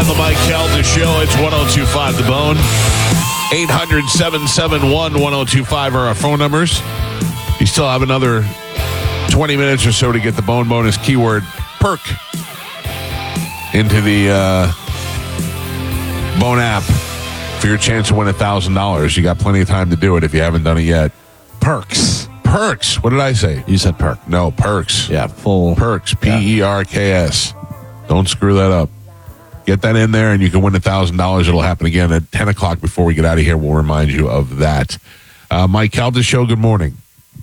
on the Mike Calda Show. It's 102.5 The Bone. 800-771-1025 are our phone numbers. You still have another 20 minutes or so to get the Bone Bonus keyword perk into the Bone app for your chance to win $1,000. You got plenty of time to do it if you haven't done it yet. Perks. Perks. What did I say? You said perk. No, perks. Yeah, full. Perks. Perks. Don't screw that up. Get that in there, and you can win $1,000. It'll happen again at 10 o'clock before we get out of here. We'll remind you of that. Mike Calda Show, good morning.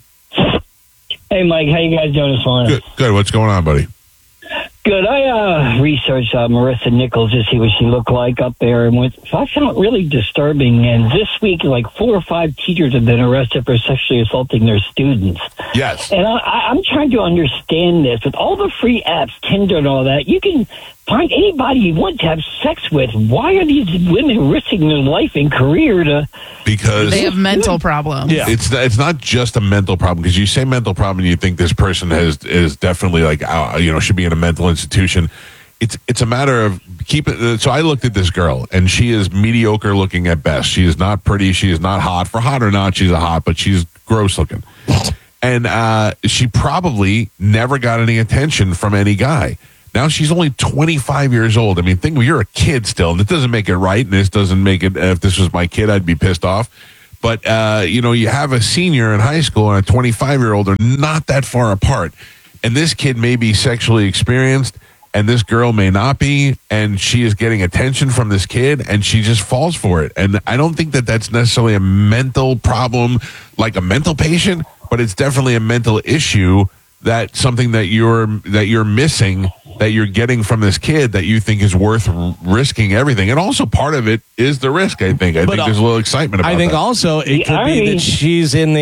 Hey, Mike. How you guys doing this morning? Good. What's going on, buddy? Good. I researched Marissa Nichols to see what she looked like up there, and I found it really disturbing. And this week, like 4 or 5 teachers have been arrested for sexually assaulting their students. Yes. And I'm trying to understand this. With all the free apps, Tinder and all that, you can find anybody you want to have sex with. Why are these women risking their life and career because they have mental problems. Yeah. It's not just a mental problem, because you say mental problem and you think this person is definitely like, should be in a mental institution. It's a matter of so I looked at this girl, and she is mediocre looking at best. She is not pretty. She is not hot. For hot or not, she's a hot, but she's gross looking. And she probably never got any attention from any guy. Now she's only 25 years old. I mean, you're a kid still, and it doesn't make it right, and this doesn't make it, if this was my kid, I'd be pissed off. But, you have a senior in high school and a 25-year-old are not that far apart. And this kid may be sexually experienced, and this girl may not be, and she is getting attention from this kid, and she just falls for it. And I don't think that that's necessarily a mental problem, like a mental patient, but it's definitely a mental issue, that something that you're missing, that you're getting from this kid, that you think is worth risking everything. And also part of it is the risk, I think. I think there's a little excitement about it. I think also it could be that she's in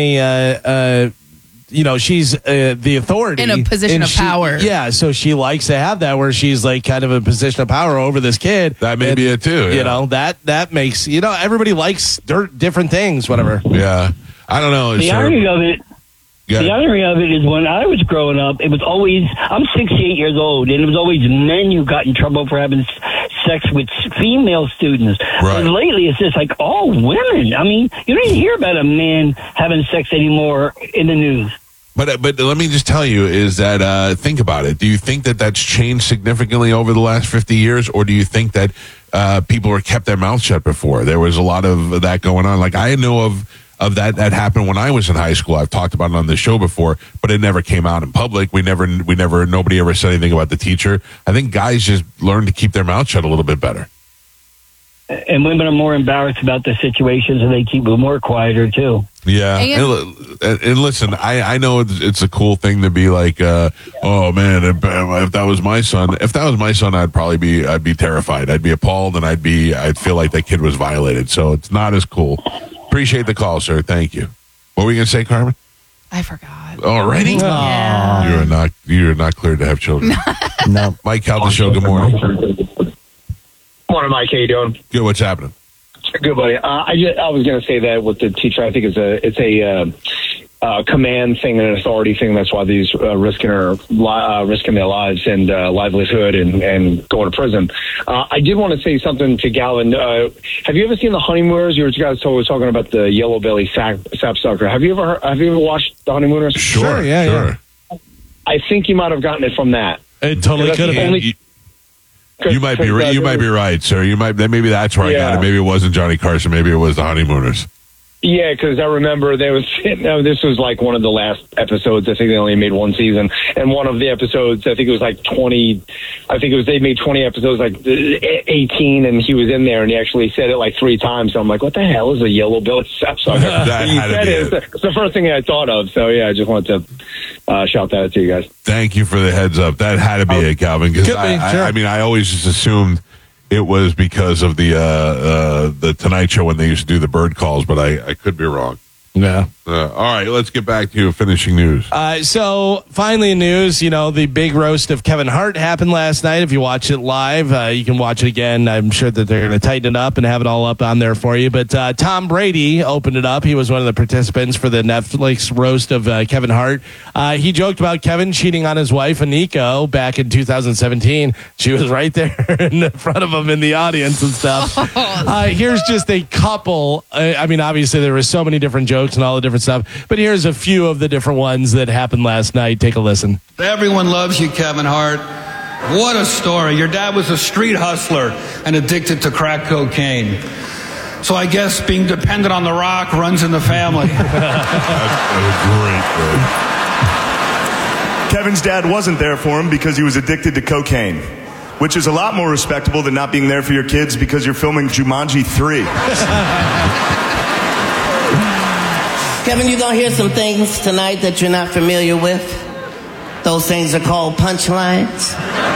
the, she's the authority. In a position of power. Yeah, so she likes to have that, where she's like kind of a position of power over this kid. That may be it too. Yeah. That makes, everybody likes different things, whatever. Yeah. I don't know. The irony of it. The irony of it is, when I was growing up, it was always, I'm 68 years old, and it was always men who got in trouble for having sex with female students. Right. But lately, it's just like all women. I mean, you don't even hear about a man having sex anymore in the news. But let me just tell you is that, think about it. Do you think that that's changed significantly over the last 50 years, or do you think that people were kept their mouths shut before? There was a lot of that going on. Like, I know of that happened when I was in high school. I've talked about it on the show before, but it never came out in public. Nobody ever said anything about the teacher. I think guys just learn to keep their mouth shut a little bit better. And women are more embarrassed about the situation, so they keep it more quieter too. Yeah, and listen, I know it's a cool thing to be like, oh man, if that was my son, I'd be terrified. I'd be appalled, and I'd feel like that kid was violated. So it's not as cool. Appreciate the call, sir. Thank you. What were you going to say, Carmen? I forgot. Already? Yeah. You're not cleared to have children. No. Mike Calda Show, good morning. Morning, Mike. How you doing? Good. What's happening? Good, buddy. I was going to say that with the teacher, I think it's a command thing and an authority thing. That's why these risking their lives and livelihood and going to prison. I did want to say something to Galvin. Have you ever seen The Honeymooners? You guys were talking about the yellow belly sapsucker. Have you ever watched The Honeymooners? Sure. Yeah. I think you might have gotten it from that. It totally could have been. You might be right, sir. Maybe that's where I got it. Maybe it wasn't Johnny Carson. Maybe it was The Honeymooners. Yeah, because I remember this was like one of the last episodes. I think they only made one season, and one of the episodes, I think it was like 20. I think it was they made 20 episodes, like 18, and he was in there, and he actually said it like 3 times. So I'm like, what the hell is a yellow belly sapsucker? It's the first thing I thought of. So yeah, I just wanted to shout that out to you guys. Thank you for the heads up. That had to be it, Calvin. Because I always just assumed it was because of the Tonight Show when they used to do the bird calls, but I could be wrong. Yeah. All right, let's get back to finishing news. So finally in news, the big roast of Kevin Hart happened last night. If you watch it live, you can watch it again. I'm sure that they're going to tighten it up and have it all up on there for you. But Tom Brady opened it up. He was one of the participants for the Netflix roast of Kevin Hart. He joked about Kevin cheating on his wife, Aniko, back in 2017. She was right there in front of him in the audience and stuff. Here's just a couple. Obviously there were so many different jokes and all the different stuff, but here's a few of the different ones that happened last night. Take a listen. Everyone loves you, Kevin Hart. What a story. Your dad was a street hustler and addicted to crack cocaine. So I guess being dependent on The Rock runs in the family. That's great. Kevin's dad wasn't there for him because he was addicted to cocaine, which is a lot more respectable than not being there for your kids because you're filming Jumanji 3. Kevin, you're going to hear some things tonight that you're not familiar with. Those things are called punchlines.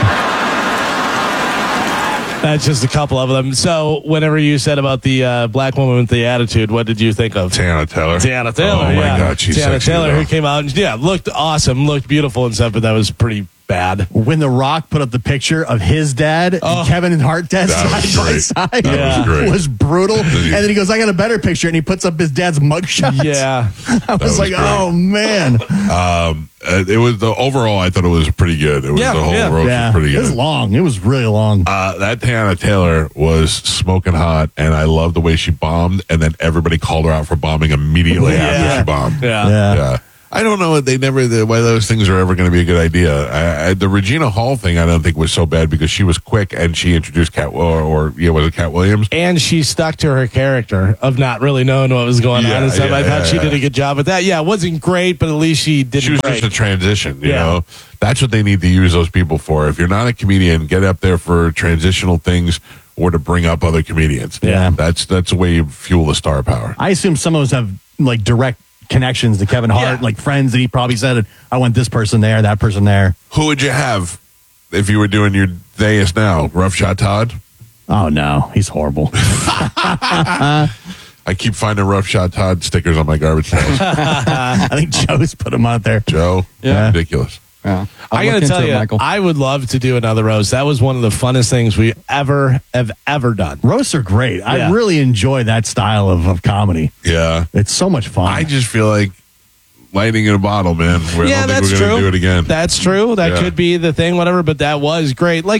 That's just a couple of them. So whenever you said about the black woman with the attitude, what did you think of? Teyana Taylor. Teyana Taylor, Oh, my God, she's Teyana sexy, Taylor, though. who came out and, looked awesome, looked beautiful and stuff, but that was pretty bad. When The Rock put up the picture of his dad and Kevin and Hart dad That was side by great. side, That was great. was brutal. And then he goes, I got a better picture. And he puts up his dad's mugshot. Yeah. I was like, great. oh, man. It was overall, I thought it was pretty good. It was the whole roast was pretty It was good. long. It was really long. That Teyana Taylor was smoking hot, and I love the way she bombed, and then everybody called her out for bombing immediately after she bombed. Yeah. I don't know. Why those things are ever going to be a good idea. The Regina Hall thing, I don't think was so bad because she was quick and she introduced was it Cat Williams? And she stuck to her character of not really knowing what was going on and stuff. I thought she did a good job with that. Yeah, it wasn't great, but at least she did. She was just a transition. You know, that's what they need to use those people for. If you're not a comedian, get up there for transitional things or to bring up other comedians. Yeah, that's the way you fuel the star power. I assume some of us have like direct connections to Kevin Hart, like friends that he probably said, I want this person there, that person there. Who would you have if you were doing your Deus now? Rough Shot Todd? Oh, no. He's horrible. I keep finding Rough Shot Todd stickers on my garbage bags. I think Joe's put him out there. Joe? Yeah. Ridiculous. Yeah. I got to tell you, I would love to do another roast. That was one of the funnest things we ever have ever done. Roasts are great. I really enjoy that style of comedy. Yeah. It's so much fun. I just feel like lightning in a bottle, man. I don't think we're going to do it again. That's true. That could be the thing, whatever, but that was great. Like,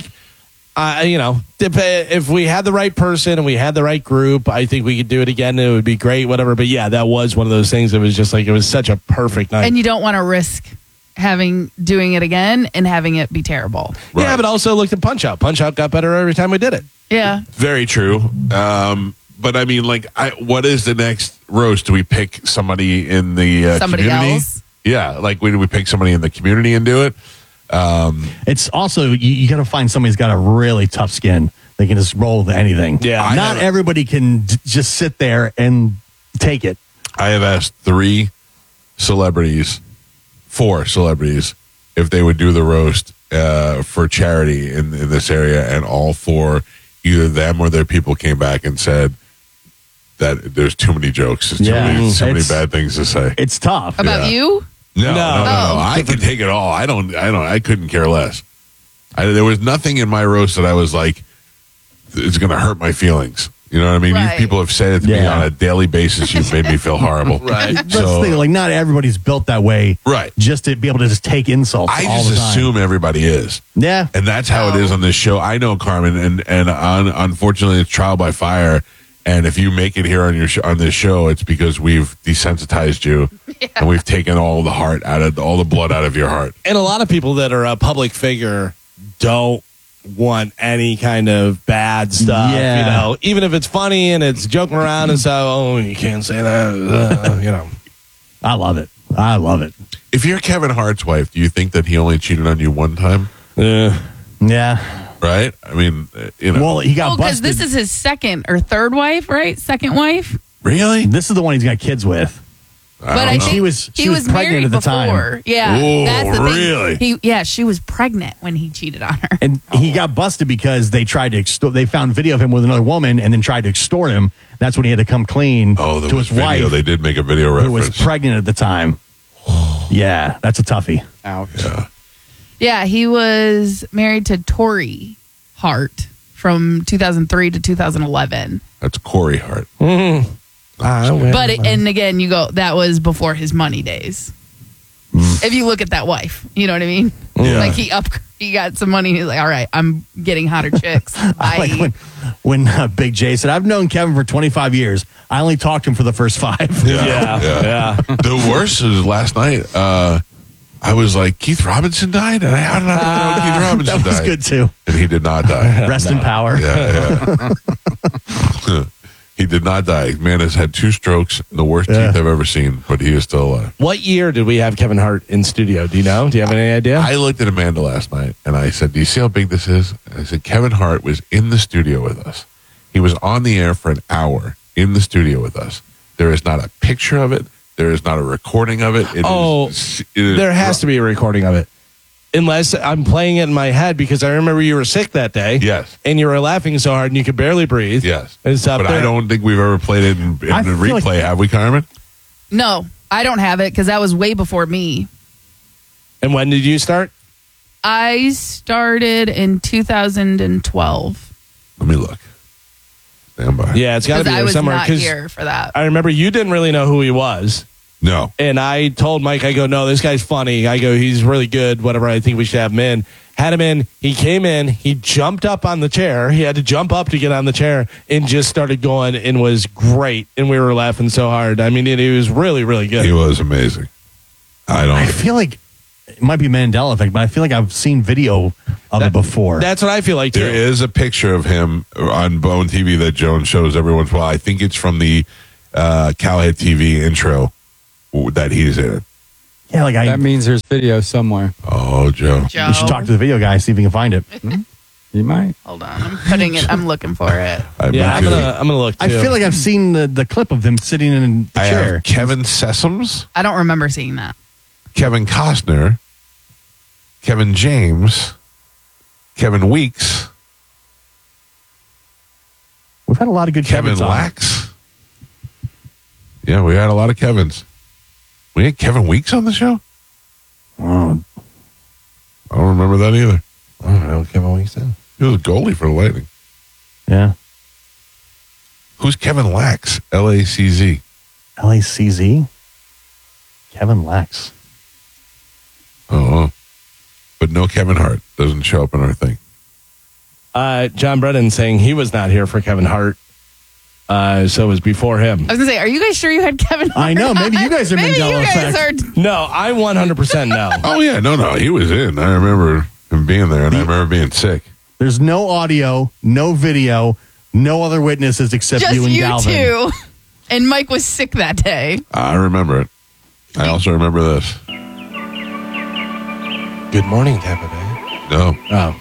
if we had the right person and we had the right group, I think we could do it again. It would be great, whatever. But yeah, that was one of those things that was just like, it was such a perfect night. And you don't want to risk doing it again and having it be terrible. Right. Yeah, but also looked at Punch Out. Punch Out got better every time we did it. Yeah. Very true. But I mean, what is the next roast? Do we pick somebody in the Somebody community? else? Yeah, like do we pick somebody in the community and do it? It's also, you got to find somebody who's got a really tough skin. They can just roll with anything. Yeah. Not everybody can just sit there and take it. I have asked 4 celebrities, if they would do the roast for charity in this area, and all 4, either them or their people came back and said that there's too many jokes, there's too many bad things to say. It's tough. About you? No. Oh. I could take it all. I couldn't care less. There was nothing in my roast that I was like, it's going to hurt my feelings. You know what I mean? Right. People have said it to me on a daily basis. You've made me feel horrible. Right. That's the thing. Like, not everybody's built that way. Right. Just to be able to just take insults I all just the time. assume everybody is. Yeah. And that's how it is on this show. I know, Carmen, and unfortunately, it's trial by fire. And if you make it here on this show, it's because we've desensitized you and we've taken all the heart all the blood out of your heart. And a lot of people that are a public figure don't want any kind of bad stuff. Yeah. Even if it's funny and it's joking around and stuff. Oh, you can't say that. I love it. I love it. If you're Kevin Hart's wife, do you think that he only cheated on you one time? Yeah. Right? I mean, Well, he got Because busted. this is his second or third wife, right? Second wife? Really? This is the one he's got kids with. But I think She was pregnant married at the time. time. Yeah, Ooh, that's the really? thing. She was pregnant when he cheated on her. And he got busted because they tried to extort. They found video of him with another woman and then tried to extort him. That's when he had to come clean Oh, there to was his video. wife, They did make a video who was reference. pregnant at the time. Yeah, that's a toughie. Ouch. Yeah. Yeah, he was married to Tori Hart from 2003 to 2011. That's Corey Hart. But and again, that was before his money days. If you look at that wife, you know what I mean? Yeah. Like he got some money. He's like, all right, I'm getting hotter chicks. I Bye. like when Big J said, "I've known Kevin for 25 years. I only talked to him for the first 5." Yeah. The worst was last night. I was like, Keith Robinson died? And how did I know Keith Robinson That was died? good too. And he did not die. Rest in power. Yeah. He did not die. Man has had 2 strokes, the worst Yeah. teeth I've ever seen, but he is still alive. What year did we have Kevin Hart in studio? Do you know? Do you have any idea? I looked at Amanda last night and I said, do you see how big this is? I said, Kevin Hart was in the studio with us. He was on the air for an hour in the studio with us. There is not a picture of it. There is not a recording of it. There has to be a recording of it. Unless I'm playing it in my head because I remember you were sick that day. Yes. And you were laughing so hard and you could barely breathe. Yes. It's up But there. I don't think we've ever played it in I the feel replay, like- have we, Carmen? No, I don't have it because that was way before me. And when did you start? I started in 2012 Let me look. Stand by. Yeah, it's got to because be I there was somewhere. not 'cause here for that. I remember you didn't really know who he was. No. And I told Mike, I go, no, this guy's funny. I go, he's really good. Whatever. I think we should have him in. Had him in. He came in. He jumped up on the chair. He had to jump up to get on the chair and just started going and was great. And we were laughing so hard. I mean, he was really, really good. He was amazing. I feel like it might be Mandela effect, but I feel like I've seen video of it before. That's what I feel like, too. There is a picture of him on Bone TV that Joan shows every once in a while. I think it's from the Cowhead TV intro that he's in. Yeah, like That means there's video somewhere. Oh, Joe. Joe. We should talk to the video guy, see if we can find it. You might. Hold on, I'm putting it. I'm looking for it. Yeah, I'm gonna look, too. I feel like I've seen the clip of them sitting in the I chair. have Kevin Sessoms, I don't remember seeing that. Kevin Costner, Kevin James, Kevin Weeks, We've had a lot of good Kevin Kevins on. Lax. Yeah, we had a lot of Kevins. We had Kevin Weeks on the show? Oh, I don't remember that either. I don't know what Kevin Weeks did. He was a goalie for the Lightning. yeah. Who's Kevin Lax? L-A-C-Z. LACZ? Kevin Lax. Oh, but no Kevin Hart. Doesn't show up in our thing. John Brennan saying he was not here for Kevin Hart. So it was before him. I was gonna say, are you guys sure you had Kevin Hart? I know, maybe you guys are Maybe Mandela you guys effect. No, I 100% know. Oh, yeah. No, he was in. I remember him being there, and I remember being sick. There's no audio, no video, no other witnesses except Just you and you Galvin. two. And Mike was sick that day. I remember it. I also remember this. Good morning, Tampa Bay. No, Oh.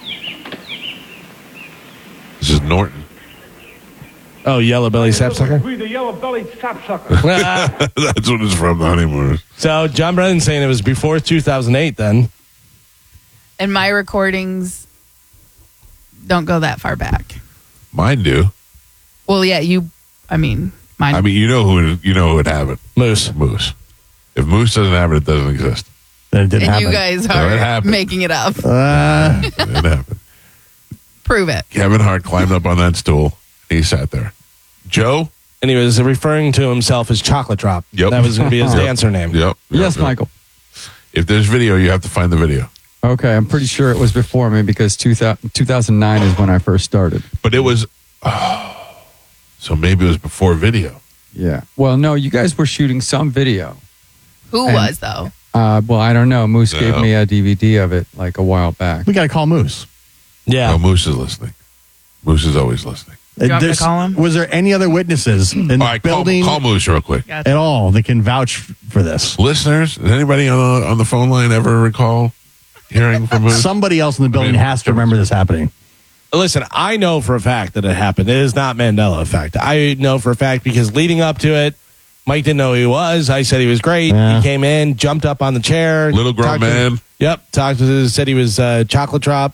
this is Norton. Oh, Yellow Belly Sapsucker? We the yellow-bellied sapsucker. That's what it's from, the Honeymooners. So John Brennan saying it was before 2008 then. And my recordings don't go that far back. Mine do. Well, yeah, mine. I mean, you know who would have it. Moose. If Moose doesn't have it, it doesn't exist. Then it didn't and happen. you guys No, it are happened. making it up. It happened. Prove it. Kevin Hart climbed up on that stool. He sat there. Joe? And he was referring to himself as Chocolate Drop. Yep. That was going to be his Yep. dancer name. Yep. Yes, Michael. If there's video, you have to find the video. Okay, I'm pretty sure it was before me because 2009 is when I first started. But it was... so maybe it was before video. Yeah. Well, no, you guys were shooting some video. Who And- was, though? Well, I don't know. Moose No. gave me a DVD of it like a while back. We got to call Moose. Yeah. No, Moose is listening. Moose is always listening. you want me to There's- call him? Was there any other witnesses in All the right, building call Moose real quick. Gotcha. at all that can vouch for this? Listeners, does anybody on the phone line ever recall hearing from Moose? Somebody else in the building has to remember this happening. Listen, I know for a fact that it happened. It is not Mandela effect. I know for a fact because leading up to it, Mike didn't know who he was. I said he was great. Yeah. He came in, jumped up on the chair. Little grown man. Talked to him, said he was chocolate drop.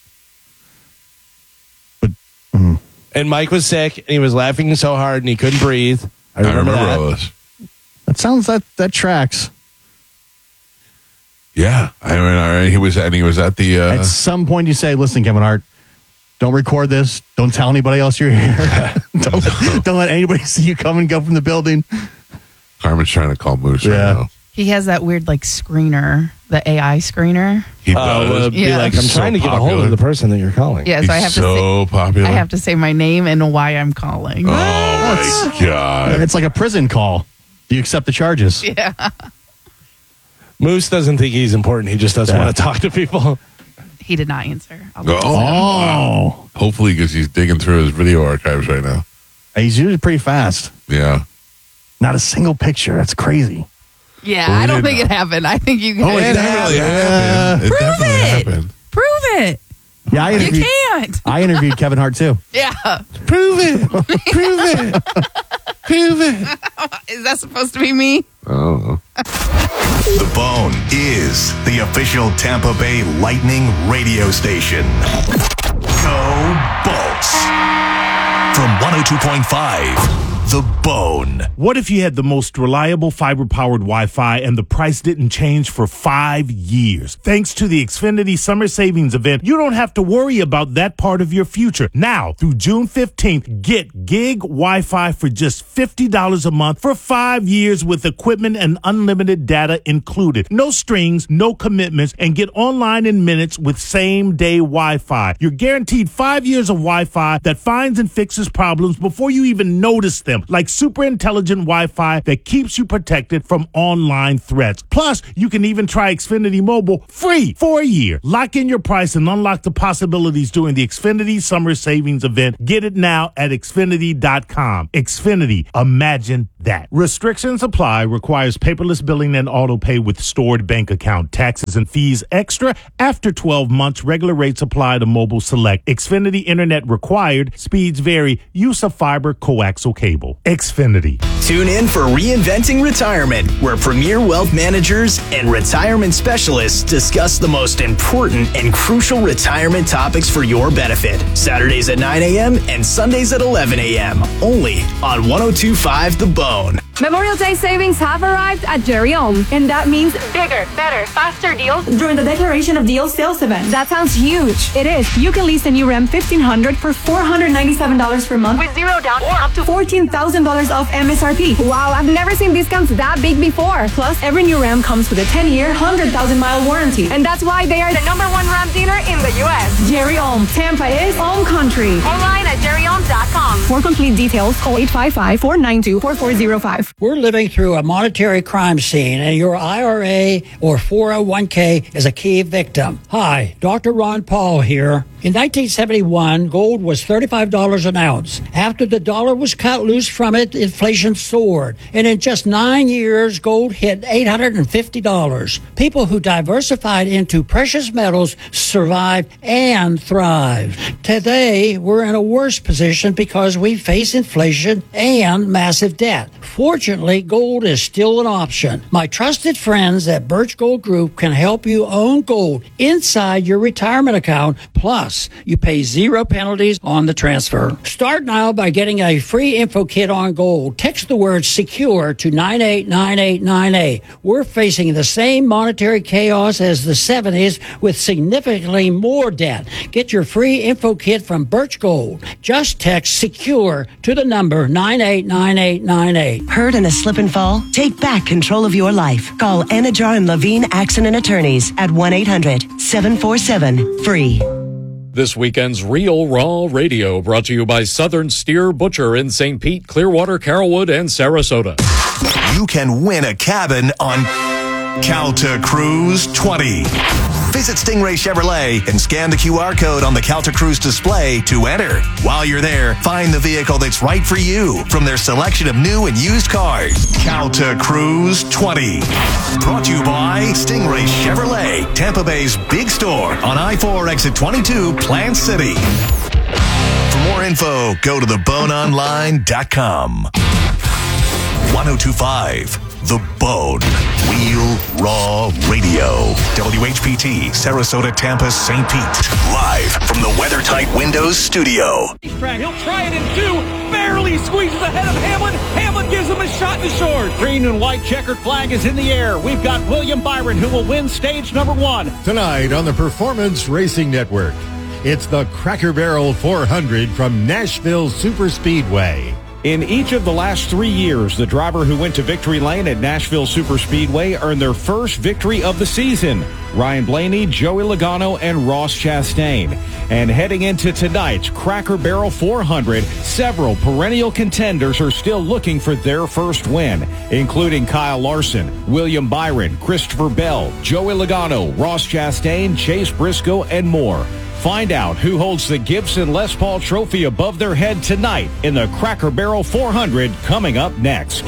And Mike was sick, and he was laughing so hard, and he couldn't breathe. I remember that. all this. That sounds that tracks. Yeah, I mean, all right. He was at the. At some point, you say, "Listen, Kevin Hart, don't record this. Don't tell anybody else you're here. don't let anybody see you come and go from the building." Carmen's trying to call Moose right now. He has that weird screener, the AI screener. He does. Be like, I'm trying to get a hold of the person that you're calling. Yeah, so I have to say, popular. I have to say my name and why I'm calling. Oh my God! It's like a prison call. Do you accept the charges? Yeah. Moose doesn't think he's important. He just doesn't want to talk to people. He did not answer. Hopefully, because he's digging through his video archives right now. He's usually pretty fast. Yeah. Not a single picture. That's crazy. Yeah, I don't think it happened. I think you can. Oh, it definitely happened. It definitely happened. Prove it. Yeah, you can't. I interviewed Kevin Hart too. Yeah. Prove it. Prove it. Prove it. Is that supposed to be me? Oh. The Bone is the official Tampa Bay Lightning radio station. Go Bolts. From 102.5. The Bone. What if you had the most reliable fiber-powered Wi-Fi and the price didn't change for 5 years? Thanks to the Xfinity Summer Savings Event, you don't have to worry about that part of your future. Now, through June 15th, get gig Wi-Fi for just $50 a month for 5 years with equipment and unlimited data included. No strings, no commitments, and get online in minutes with same-day Wi-Fi. You're guaranteed 5 years of Wi-Fi that finds and fixes problems before you even notice them, like super intelligent Wi-Fi that keeps you protected from online threats. Plus, you can even try Xfinity Mobile free for a year. Lock in your price and unlock the possibilities during the Xfinity Summer Savings Event. Get it now at Xfinity.com. Xfinity, imagine that. Restrictions apply. Requires paperless billing and auto pay with stored bank account. Taxes and fees extra after 12 months. Regular rates apply to Mobile Select. Xfinity Internet required. Speeds vary. Use of fiber coaxial cable. Xfinity. Tune in for Reinventing Retirement, where premier wealth managers and retirement specialists discuss the most important and crucial retirement topics for your benefit. Saturdays at 9 a.m. and Sundays at 11 a.m. Only on 102.5 The Bone. Memorial Day savings have arrived at Jerry Ohm, and that means bigger, better, faster deals during the Declaration of Deals sales event. That sounds huge. It is. You can lease a new Ram 1500 for $497 per month with zero down or up to $14,000 off MSRP. Wow, I've never seen discounts that big before. Plus, every new Ram comes with a 10-year, 100,000-mile warranty, and that's why they are the #1 Ram dealer in the U.S. Jerry Ohm. Tampa is Ohm Country. Online at jerryohm.com. For complete details, call 855-492-4405. We're living through a monetary crime scene, and your IRA or 401k is a key victim. Hi, Dr. Ron Paul here. In 1971, gold was $35 an ounce. After the dollar was cut loose from it, inflation soared. And in just 9 years, gold hit $850. People who diversified into precious metals survived and thrived. Today, we're in a worse position because we face inflation and massive debt. Fortunately, gold is still an option. My trusted friends at Birch Gold Group can help you own gold inside your retirement account. Plus, you pay 0 penalties on the transfer. Start now by getting a free info kit on gold. Text the word SECURE to 989898. We're facing the same monetary chaos as the 70s with significantly more debt. Get your free info kit from Birch Gold. Just text SECURE to the number 989898. Hurt in a slip and fall? Take back control of your life. Call Anajar and Levine Accident Attorneys at 1-800-747-FREE. This weekend's Real Raw Radio brought to you by Southern Steer Butcher in St. Pete, Clearwater, Carrollwood, and Sarasota. You can win a cabin on Calta Cruise 20. Visit Stingray Chevrolet and scan the QR code on the Calta Cruise display to enter. While you're there, find the vehicle that's right for you from their selection of new and used cars. Calta Cruise 20. Brought to you by Stingray Chevrolet, Tampa Bay's big store on I-4 exit 22, Plant City. For more info, go to theboneonline.com. 102.5 The Bone. Real Raw Radio. WHPT, Sarasota, Tampa, St. Pete. Live from the WeatherTight Windows studio. He'll try it in two. Barely squeezes ahead of Hamlin. Hamlin gives him a shot in the short. Green and white checkered flag is in the air. We've got William Byron, who will win stage number 1. Tonight on the Performance Racing Network, it's the Cracker Barrel 400 from Nashville Superspeedway. In each of the last 3 years, the driver who went to victory lane at Nashville Superspeedway earned their first victory of the season. Ryan Blaney, Joey Logano, and Ross Chastain. And heading into tonight's Cracker Barrel 400, several perennial contenders are still looking for their first win, including Kyle Larson, William Byron, Christopher Bell, Joey Logano, Ross Chastain, Chase Briscoe, and more. Find out who holds the Gibson Les Paul Trophy above their head tonight in the Cracker Barrel 400 coming up next.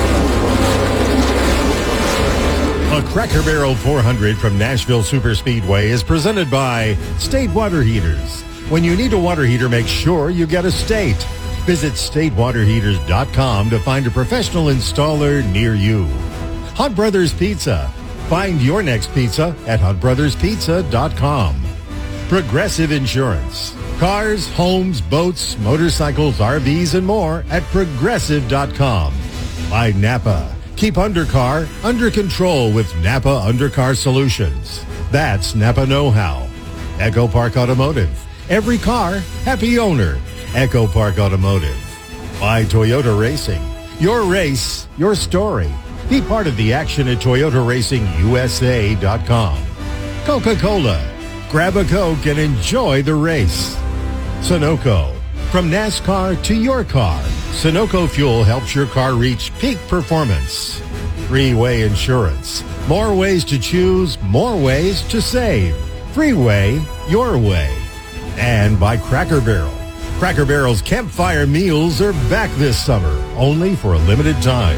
The Cracker Barrel 400 from Nashville Superspeedway is presented by State Water Heaters. When you need a water heater, make sure you get a State. Visit statewaterheaters.com to find a professional installer near you. Hunt Brothers Pizza. Find your next pizza at huntbrotherspizza.com. Progressive Insurance. Cars, homes, boats, motorcycles, RVs, and more at progressive.com. By Napa. Keep undercar under control with Napa Undercar Solutions. That's Napa Know-How. Echo Park Automotive. Every car, happy owner. Echo Park Automotive. By Toyota Racing. Your race, your story. Be part of the action at ToyotaRacingUSA.com. Coca-Cola. Grab a Coke and enjoy the race. Sunoco. From NASCAR to your car, Sunoco Fuel helps your car reach peak performance. Freeway Insurance. More ways to choose, more ways to save. Freeway, your way. And by Cracker Barrel. Cracker Barrel's campfire meals are back this summer, only for a limited time.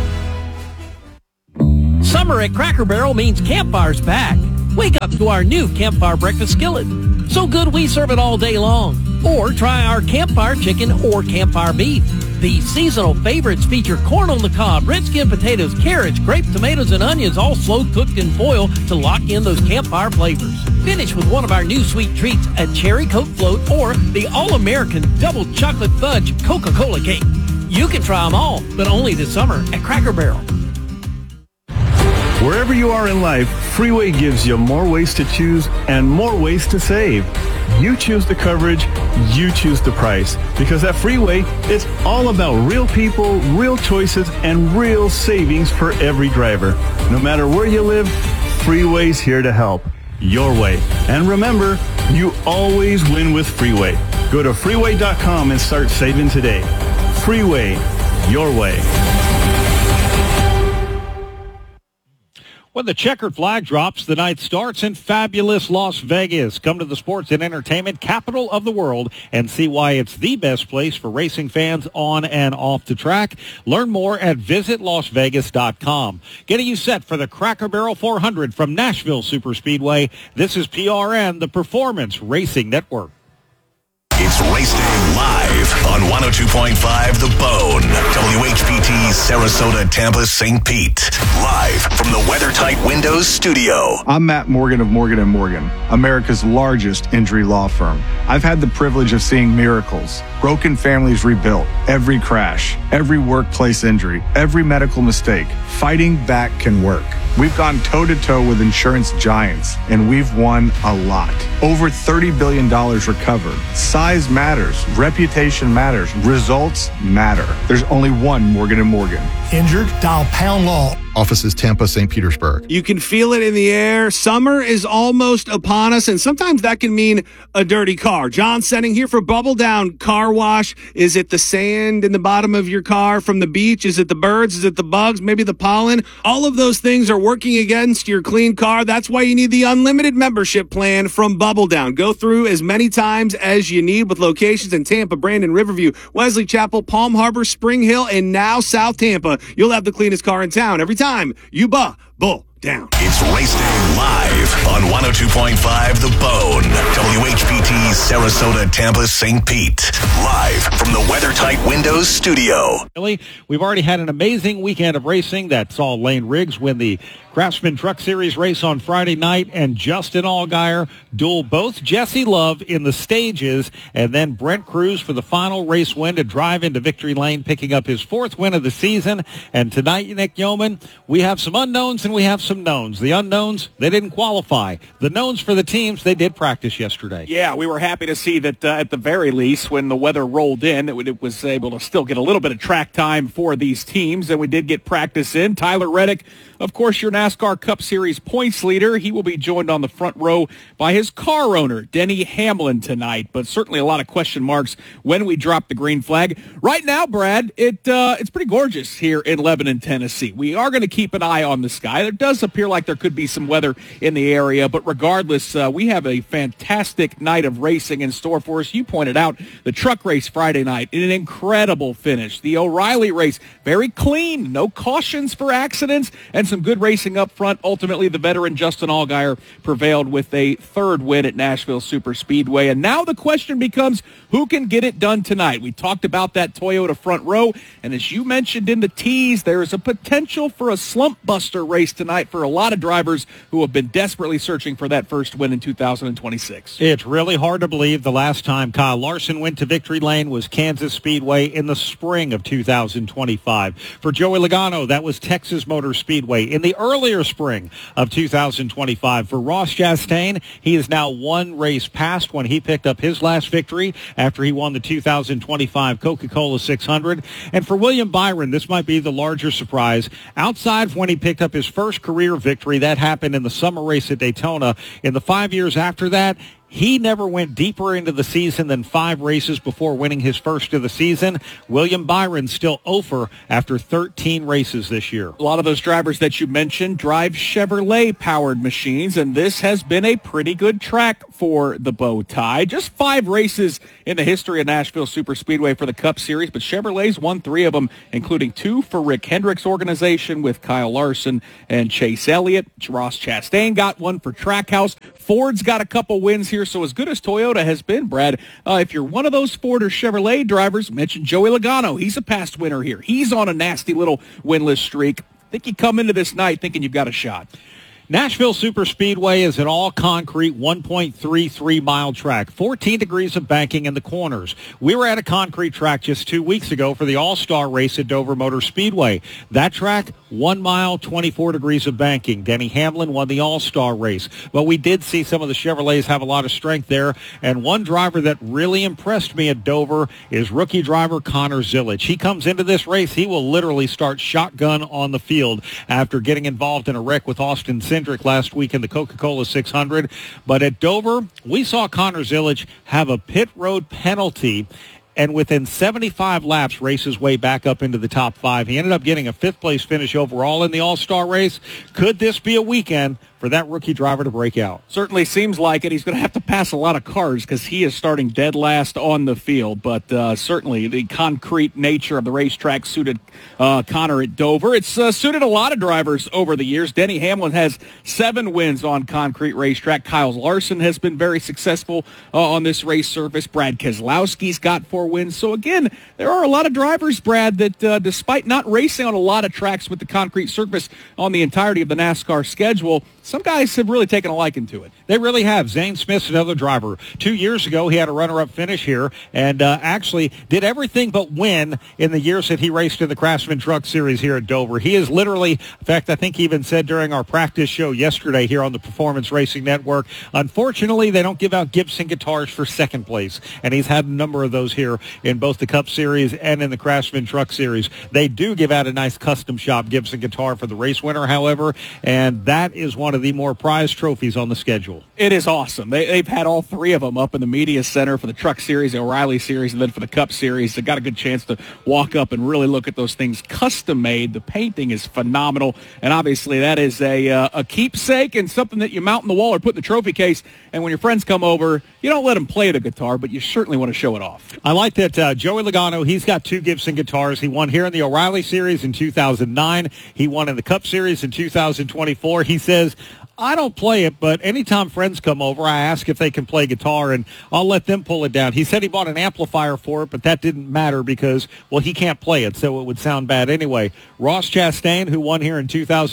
Summer at Cracker Barrel means Campfire's back. Wake up to our new Campfire breakfast skillet. So good we serve it all day long. Or try our Campfire chicken or Campfire beef. These seasonal favorites feature corn on the cob, red skin potatoes, carrots, grape tomatoes, and onions, all slow cooked in foil to lock in those Campfire flavors. Finish with one of our new sweet treats, a cherry Coke float or the all-American double chocolate fudge Coca-Cola cake. You can try them all, but only this summer at Cracker Barrel. Wherever you are in life, Freeway gives you more ways to choose and more ways to save. You choose the coverage, you choose the price. Because at Freeway, it's all about real people, real choices, and real savings for every driver. No matter where you live, Freeway's here to help. Your way. And remember, you always win with Freeway. Go to freeway.com and start saving today. Freeway, your way. When the checkered flag drops, the night starts in fabulous Las Vegas. Come to the sports and entertainment capital of the world and see why it's the best place for racing fans on and off the track. Learn more at visitlasvegas.com. Getting you set for the Cracker Barrel 400 from Nashville Superspeedway. This is PRN, the Performance Racing Network. It's Race Day live on 102.5 The Bone. WHPT, Sarasota, Tampa, St. Pete. Live from the WeatherTight Windows studio. I'm Matt Morgan of Morgan & Morgan, America's largest injury law firm. I've had the privilege of seeing miracles, broken families rebuilt, every crash, every workplace injury, every medical mistake. Fighting back can work. We've gone toe-to-toe with insurance giants, and we've won a lot. Over $30 billion recovered. Size matters. Reputation matters. Results matter. There's only one Morgan & Morgan. Injured? Dial Pound Law. Offices Tampa, St. Petersburg. You can feel it in the air. Summer is almost upon us, and sometimes that can mean a dirty car. John Senning here for Bubble Down Car Wash. Is it the sand in the bottom of your car from the beach? Is it the birds? Is it the bugs? Maybe the pollen? All of those things are working against your clean car. That's why you need the unlimited membership plan from Bubble Down. Go through as many times as you need with locations in Tampa, Brandon, Riverview, Wesley Chapel, Palm Harbor, Spring Hill, and now South Tampa. You'll have the cleanest car in town every time you Bubble down. It's Race Day live on 102.5 The Bone. WHPT, Sarasota, Tampa, St. Pete. Live from the WeatherTight Windows studio. We've already had an amazing weekend of racing that saw Lane Riggs win the Craftsman Truck Series race on Friday night, and Justin Allgaier duel both Jesse Love in the stages, and then Brent Cruz for the final race win to drive into victory lane, picking up his 4th win of the season. And tonight, Nick Yeoman, we have some unknowns and we have some knowns. The unknowns, they didn't qualify. The knowns for the teams, they did practice yesterday. Yeah, we were happy to see that at the very least, when the weather rolled in, it was able to still get a little bit of track time for these teams, and we did get practice in. Tyler Reddick, of course, your NASCAR Cup Series points leader. He will be joined on the front row by his car owner, Denny Hamlin, tonight. But certainly a lot of question marks when we drop the green flag. Right now, Brad, it's pretty gorgeous here in Lebanon, Tennessee. We are going to keep an eye on the sky. There does appear like there could be some weather in the area, but regardless, we have a fantastic night of racing in store for us. You pointed out the truck race Friday night, an incredible finish. The O'Reilly race, very clean, no cautions for accidents, and some good racing up front. Ultimately, the veteran Justin Allgaier prevailed with a 3rd win at Nashville Superspeedway. And now the question becomes, who can get it done tonight? We talked about that Toyota front row, and as you mentioned in the tease, there is a potential for a slump buster race tonight for a lot of drivers who have been desperately searching for that first win in 2026. It's really hard to believe the last time Kyle Larson went to victory lane was Kansas Speedway in the spring of 2025. For Joey Logano, that was Texas Motor Speedway in the earlier spring of 2025. For Ross Chastain, he is now one race past when he picked up his last victory after he won the 2025 Coca-Cola 600. And for William Byron, this might be the larger surprise. Outside of when he picked up his first career victory, that happened in the summer race at Daytona. In the 5 years after that, he never went deeper into the season than 5 races before winning his first of the season. William Byron still over after 13 races this year. A lot of those drivers that you mentioned drive Chevrolet-powered machines, and this has been a pretty good track for the bow tie. Just 5 races in the history of Nashville Superspeedway for the Cup Series, but Chevrolet's won 3 of them, including 2 for Rick Hendrick's organization with Kyle Larson and Chase Elliott. Ross Chastain got 1 for Trackhouse. Ford's got a couple wins here. So as good as Toyota has been, Brad, if you're one of those Ford or Chevrolet drivers, mention Joey Logano. He's a past winner here. He's on a nasty little winless streak. I think you come into this night thinking you've got a shot. Nashville Superspeedway is an all-concrete 1.33-mile track, 14 degrees of banking in the corners. We were at a concrete track just 2 weeks ago for the All-Star race at Dover Motor Speedway. That track, 1 mile, 24 degrees of banking. Denny Hamlin won the All-Star race. But we did see some of the Chevrolets have a lot of strength there, and one driver that really impressed me at Dover is rookie driver Connor Zilic. He comes into this race, he will literally start shotgun on the field after getting involved in a wreck with Austin Cindric last week in the Coca-Cola 600. But at Dover, we saw Connor Zilic have a pit road penalty, and within 75 laps, race his way back up into the top 5. He ended up getting a 5th-place finish overall in the All-Star race. Could this be a weekend for that rookie driver to break out? Certainly seems like it. He's going to have to pass a lot of cars because he is starting dead last on the field. But certainly the concrete nature of the racetrack suited Connor at Dover. It's suited a lot of drivers over the years. Denny Hamlin has 7 wins on concrete racetrack. Kyle Larson has been very successful on this race surface. Brad Keselowski's got 4 wins. So again, there are a lot of drivers, Brad, that despite not racing on a lot of tracks with the concrete surface on the entirety of the NASCAR schedule, some guys have really taken a liking to it. They really have. Zane Smith's another driver. 2 years ago, he had a runner-up finish here and actually did everything but win in the years that he raced in the Craftsman Truck Series here at Dover. He is literally, in fact, I think he even said during our practice show yesterday here on the Performance Racing Network, unfortunately, they don't give out Gibson guitars for 2nd place, and he's had a number of those here in both the Cup Series and in the Craftsman Truck Series. They do give out a nice custom shop Gibson guitar for the race winner, however, and that is one of the more prized trophies on the schedule. It is awesome. They've had all 3 of them up in the media center for the Truck Series, the O'Reilly Series, and then for the Cup Series. They got a good chance to walk up and really look at those things custom made. The painting is phenomenal, and obviously that is a keepsake and something that you mount in the wall or put in the trophy case, and when your friends come over, you don't let him play the guitar, but you certainly want to show it off. I like that Joey Logano, he's got 2 Gibson guitars. He won here in the O'Reilly Series in 2009. He won in the Cup Series in 2024. He says, I don't play it, but anytime friends come over, I ask if they can play guitar, and I'll let them pull it down. He said he bought an amplifier for it, but that didn't matter because, well, he can't play it, so it would sound bad anyway. Ross Chastain, who won here in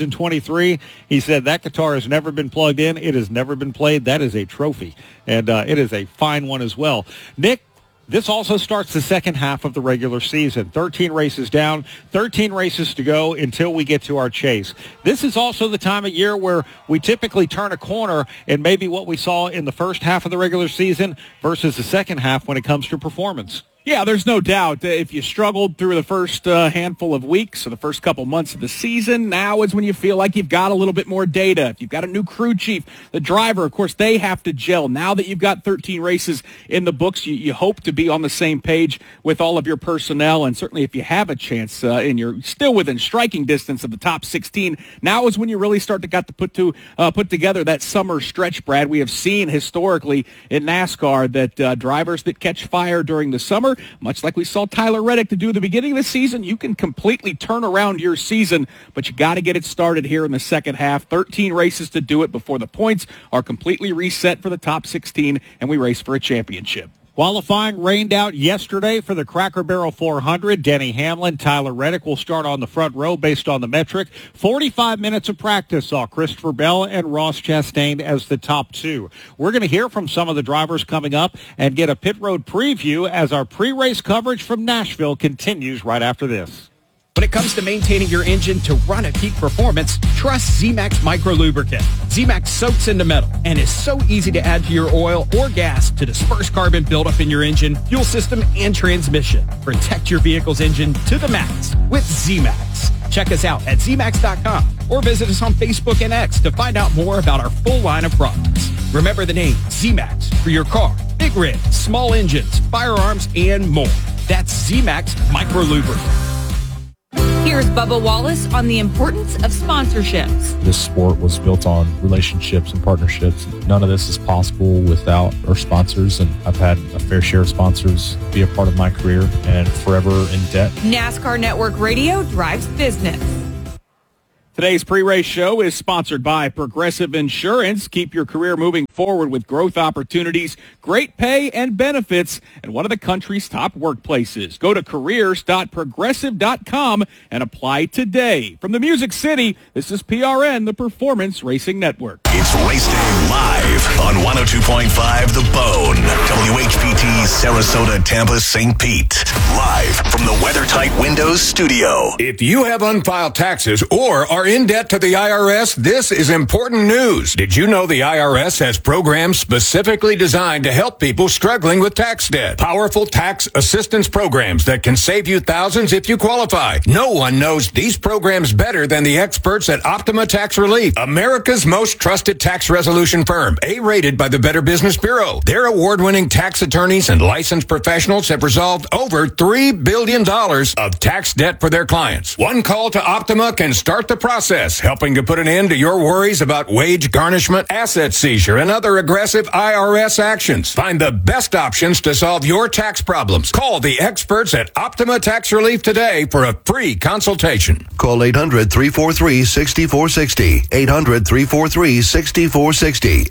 2023, he said that guitar has never been plugged in. It has never been played. That is a trophy, and it is a fine one as well. Nick, this also starts the second half of the regular season. 13 races down, 13 races to go until we get to our chase. This is also the time of year where we typically turn a corner and maybe what we saw in the first half of the regular season versus the second half when it comes to performance. Yeah, there's no doubt. If you struggled through the first handful of weeks or the first couple months of the season, now is when you feel like you've got a little bit more data. If you've got a new crew chief, the driver, of course, they have to gel. Now that you've got 13 races in the books, you hope to be on the same page with all of your personnel. And certainly if you have a chance and you're still within striking distance of the top 16, now is when you really start to put together that summer stretch, Brad. We have seen historically in NASCAR that drivers that catch fire during the summer, much like we saw Tyler Reddick to do at the beginning of the season, you can completely turn around your season, but you got to get it started here in the second half. 13 races to do it before the points are completely reset for the top 16, and we race for a championship. Qualifying rained out yesterday for the Cracker Barrel 400. Denny Hamlin, Tyler Reddick will start on the front row based on the metric. 45 minutes of practice saw Christopher Bell and Ross Chastain as the top 2. We're going to hear from some of the drivers coming up and get a pit road preview as our pre-race coverage from Nashville continues right after this. When it comes to maintaining your engine to run at peak performance, trust ZMAX Micro Lubricant. ZMAX soaks into metal and is so easy to add to your oil or gas to disperse carbon buildup in your engine, fuel system, and transmission. Protect your vehicle's engine to the max with ZMAX. Check us out at ZMAX.com or visit us on Facebook and X to find out more about our full line of products. Remember the name ZMAX for your car, big rig, small engines, firearms, and more. That's ZMAX Micro Lubricant. Here's Bubba Wallace on the importance of sponsorships. This sport was built on relationships and partnerships. None of this is possible without our sponsors, and I've had a fair share of sponsors be a part of my career and forever in debt. NASCAR Network Radio drives business. Today's pre-race show is sponsored by Progressive Insurance. Keep your career moving forward with growth opportunities, great pay and benefits, and one of the country's top workplaces. Go to careers.progressive.com and apply today. From the Music City, this is PRN, the Performance Racing Network. It's Race Day live on 102.5 The Bone, WHPT, Sarasota, Tampa, St. Pete. Live from the WeatherTight Windows studio. If you have unfiled taxes or are in debt to the IRS, this is important news. Did you know the IRS has programs specifically designed to help people struggling with tax debt? Powerful tax assistance programs that can save you thousands if you qualify. No one knows these programs better than the experts at Optima Tax Relief, America's most trusted tax resolution firm, A-rated by the Better Business Bureau. Their award-winning tax attorneys and licensed professionals have resolved over $3 billion of tax debt for their clients. One call to Optima can start the process, helping to put an end to your worries about wage garnishment, asset seizure, and other aggressive IRS actions. Find the best options to solve your tax problems. Call the experts at Optima Tax Relief today for a free consultation. Call 800-343-6460. 800-343-6460.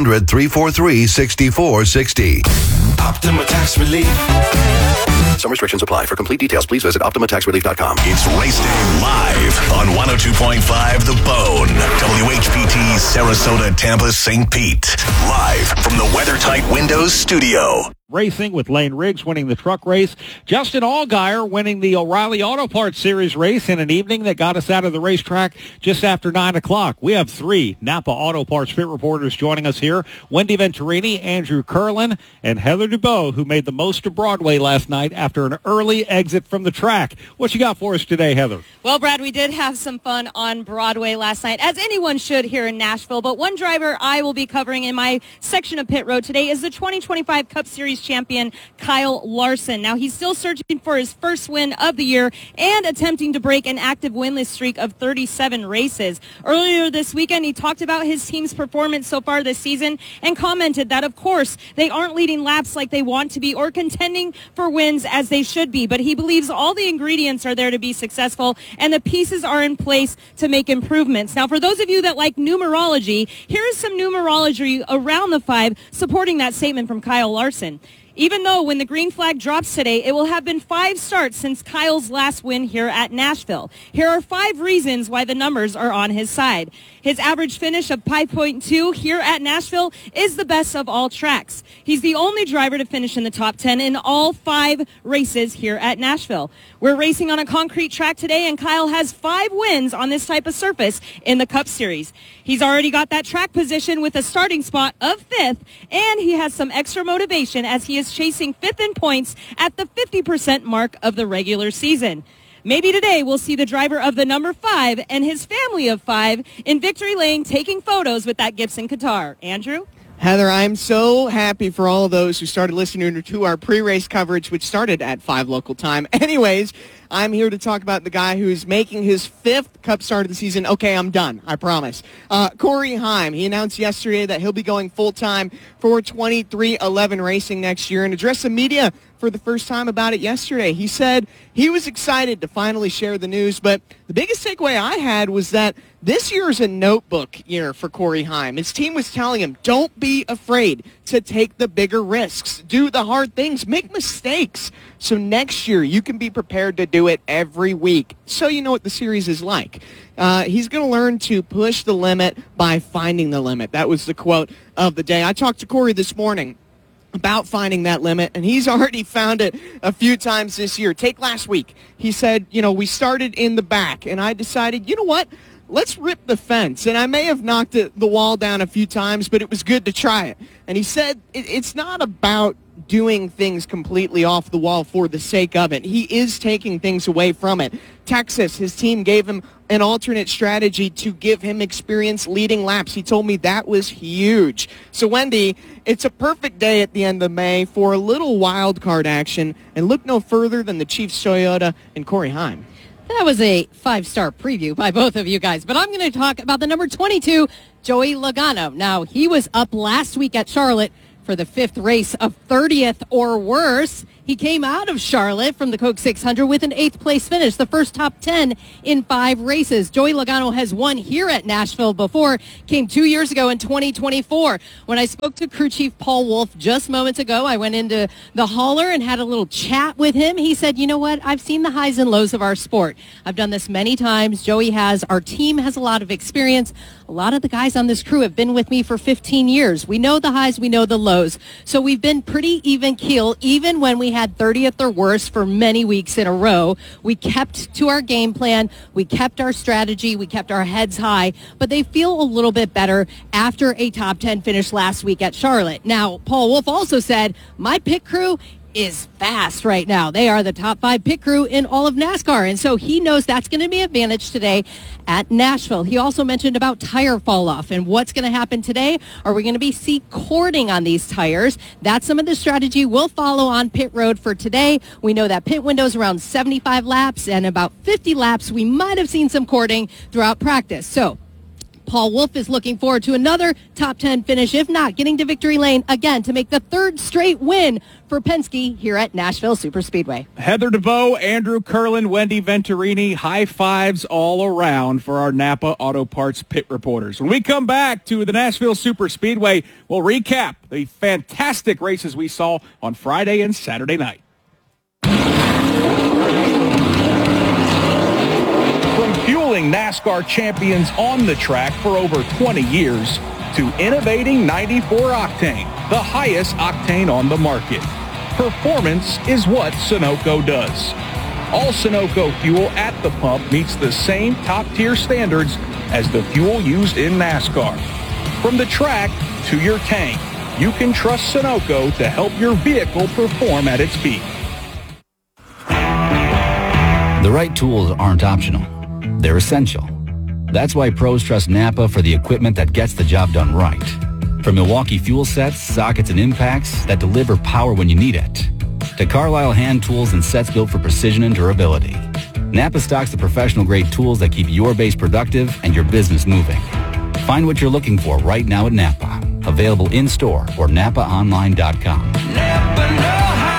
800-343-6460. Optima Tax Relief. Some restrictions apply. For complete details, please visit OptimaTaxRelief.com. It's Race Day live on 102.5 The Bone, WHPT, Sarasota, Tampa, St. Pete. Live from the WeatherTight Windows studio. Racing with Lane Riggs winning the truck race. Justin Allgaier winning the O'Reilly Auto Parts Series race in an evening that got us out of the racetrack just after 9 o'clock. We have 3 Napa Auto Parts pit reporters joining us here. Wendy Venturini, Andrew Curlin, and Heather Dubois, who made the most of Broadway last night after an early exit from the track. What you got for us today, Heather? Well, Brad, we did have some fun on Broadway last night, as anyone should here in Nashville. But one driver I will be covering in my section of pit road today is the 2025 Cup Series champion Kyle Larson. Now, he's still searching for his first win of the year and attempting to break an active winless streak of 37 races. Earlier this weekend, he talked about his team's performance so far this season and commented that, of course, they aren't leading laps like they want to be or contending for wins as they should be, but he believes all the ingredients are there to be successful and the pieces are in place to make improvements. Now, for those of you that like numerology, here is some numerology around the 5 supporting that statement from Kyle Larson. Even though when the green flag drops today, it will have been 5 starts since Kyle's last win here at Nashville. Here are 5 reasons why the numbers are on his side. His average finish of 5.2 here at Nashville is the best of all tracks. He's the only driver to finish in the top 10 in all 5 races here at Nashville. We're racing on a concrete track today, and Kyle has 5 wins on this type of surface in the Cup Series. He's already got that track position with a starting spot of 5th, and he has some extra motivation as he is chasing 5th in points at the 50% mark of the regular season. Maybe today we'll see the driver of the number 5 and his family of 5 in victory lane taking photos with that Gibson Qatar. Andrew? Heather, I'm so happy for all of those who started listening to our pre-race coverage, which started at 5 local time. Anyways, I'm here to talk about the guy who's making his 5th Cup start of the season. Okay, I'm done. I promise. Corey Heim, he announced yesterday that he'll be going full-time for 23XI Racing next year and addressed the media for the first time about it yesterday. He said he was excited to finally share the news, but the biggest takeaway I had was that this year is a notebook year for Corey Heim. His team was telling him, don't be afraid to take the bigger risks, do the hard things, make mistakes. So next year you can be prepared to do it every week so you know what the series is like. He's going to learn to push the limit by finding the limit. That was the quote of the day. I talked to Corey this morning about finding that limit, and he's already found it a few times this year. Take last week. He said, we started in the back, and I decided, you know what? Let's rip the fence. And I may have knocked the wall down a few times, but it was good to try it. And he said it's not about doing things completely off the wall for the sake of it. He is taking things away from it. Texas, his team gave him an alternate strategy to give him experience leading laps. He told me that was huge. So, Wendy, it's a perfect day at the end of May for a little wild card action, and look no further than the Chiefs Toyota and Corey Heim. That was a 5-star preview by both of you guys, but I'm going to talk about the number 22, Joey Logano. Now, he was up last week at Charlotte for the 5th race of 30th or worse. He came out of Charlotte from the Coke 600 with an 8th place finish, the first top 10 in 5 races. Joey Logano has won here at Nashville before, came 2 years ago in 2024. When I spoke to crew chief Paul Wolf just moments ago, I went into the hauler and had a little chat with him. He said, you know what? I've seen the highs and lows of our sport. I've done this many times. Joey has. Our team has a lot of experience. A lot of the guys on this crew have been with me for 15 years. We know the highs, we know the lows. So we've been pretty even keel, even when we had 30th or worse for many weeks in a row. We kept to our game plan. We kept our strategy. We kept our heads high. But they feel a little bit better after a top 10 finish last week at Charlotte. Now, Paul Wolf also said, my pit crew is fast right now. They are the top 5 pit crew in all of NASCAR. And so he knows that's going to be an advantage today at Nashville. He also mentioned about tire fall off and what's going to happen today. Are we going to see cording on these tires? That's some of the strategy we'll follow on pit road for today. We know that pit window's around 75 laps, and about 50 laps we might have seen some cording throughout practice. So Paul Wolf is looking forward to another top 10 finish, if not getting to victory lane again to make the 3rd straight win for Penske here at Nashville Superspeedway. Heather DeVoe, Andrew Curlin, Wendy Venturini, high fives all around for our Napa Auto Parts pit reporters. When we come back to the Nashville Superspeedway, we'll recap the fantastic races we saw on Friday and Saturday night. Fueling NASCAR champions on the track for over 20 years to innovating 94 octane, the highest octane on the market. Performance is what Sunoco does. All Sunoco fuel at the pump meets the same top-tier standards as the fuel used in NASCAR. From the track to your tank, you can trust Sunoco to help your vehicle perform at its peak. The right tools aren't optional. They're essential. That's why pros trust Napa for the equipment that gets the job done right. From Milwaukee fuel sets, sockets, and impacts that deliver power when you need it, to Carlisle hand tools and sets built for precision and durability, Napa stocks the professional-grade tools that keep your base productive and your business moving. Find what you're looking for right now at Napa. Available in-store or NapaOnline.com. Napa know-how.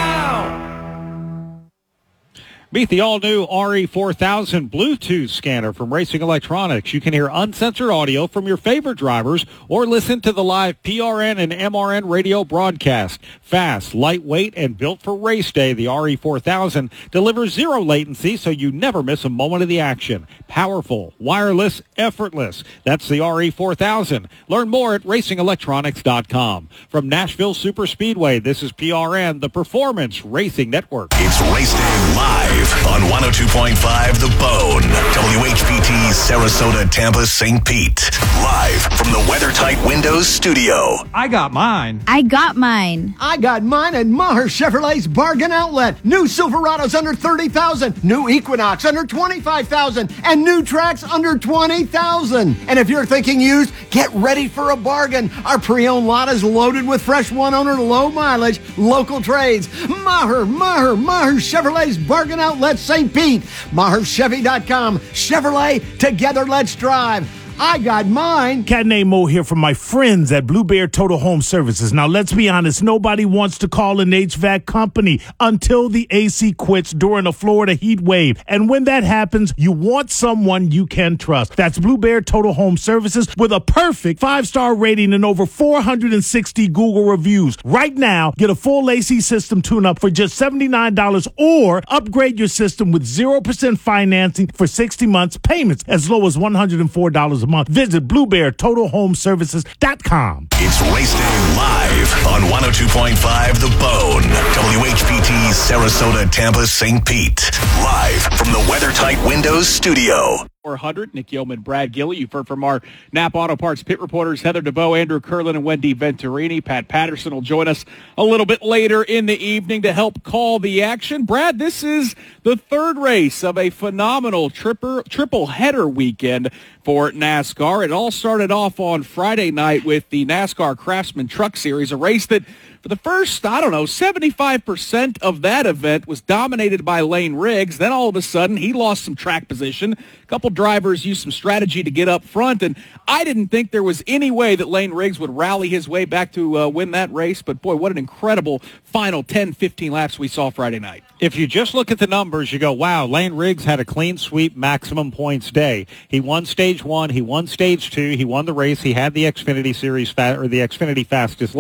Meet the all-new RE4000 Bluetooth scanner from Racing Electronics. You can hear uncensored audio from your favorite drivers or listen to the live PRN and MRN radio broadcast. Fast, lightweight, and built for race day, the RE4000 delivers zero latency so you never miss a moment of the action. Powerful, wireless, effortless. That's the RE4000. Learn more at racingelectronics.com. From Nashville Superspeedway, this is PRN, the Performance Racing Network. It's Race Day Live on 102.5 The Bone. WHPT, Sarasota, Tampa, St. Pete. Live from the WeatherTight Windows studio. I got mine. I got mine. I got mine at Maher Chevrolet's Bargain Outlet. New Silverados under $30,000. New Equinox under $25,000. And new Trax under $20,000. And if you're thinking used, get ready for a bargain. Our pre-owned lot is loaded with fresh one-owner, low-mileage, local trades. Maher Chevrolet's Bargain Outlet, St. Pete. MaherChevy.com. Chevrolet, together let's drive. I got mine. Cat named Mo here from my friends at Blue Bear Total Home Services. Now, let's be honest. Nobody wants to call an HVAC company until the AC quits during a Florida heat wave. And when that happens, you want someone you can trust. That's Blue Bear Total Home Services with a perfect 5-star rating and over 460 Google reviews. Right now, get a full AC system tune-up for just $79 or upgrade your system with 0% financing for 60 months, payments as low as $104 a month. Visit BlueBearTotalHomeServices.com. It's Race Day Live on 102.5 The Bone. WHPT, Sarasota, Tampa, St. Pete. Live from the WeatherTight Windows studio. 400, Nick Yeoman, Brad Gilly. You've heard from our Napa Auto Parts pit reporters, Heather DeVoe, Andrew Curlin, and Wendy Venturini. Pat Patterson will join us a little bit later in the evening to help call the action. Brad, this is the third race of a phenomenal triple header weekend for NASCAR. It all started off on Friday night with the NASCAR Craftsman Truck Series, a race that for the first, 75% of that event was dominated by Lane Riggs. Then all of a sudden, he lost some track position. A couple drivers used some strategy to get up front, and I didn't think there was any way that Lane Riggs would rally his way back to win that race. But, boy, what an incredible final 10, 15 laps we saw Friday night. If you just look at the numbers, you go, wow, Lane Riggs had a clean sweep maximum points day. He won Stage 1. He won Stage 2. He won the race. He had the Xfinity Series, or the Xfinity fastest lap.